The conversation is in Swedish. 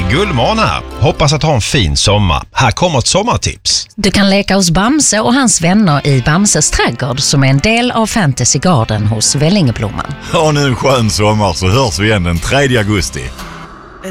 Gullman här. Hoppas att ha en fin sommar. Här kommer ett sommartips. Du kan leka hos Bamse och hans vänner i Bamses trädgård som är en del av Fantasy Garden hos Vällingeblomman. Ha nu en skön sommar så hörs vi igen den 3 augusti.